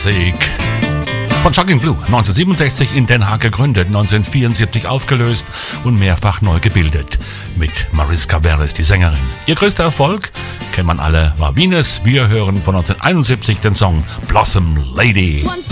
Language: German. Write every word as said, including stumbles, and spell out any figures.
Musik. Von Shocking Blue, neunzehnhundertsiebenundsechzig in Den Haag gegründet, neunzehnhundertvierundsiebzig aufgelöst und mehrfach neu gebildet. Mit Mariska Veres, die Sängerin. Ihr größter Erfolg, kennt man alle, war Venus. Wir hören von neunzehnhunderteinundsiebzig den Song Blossom Lady. Once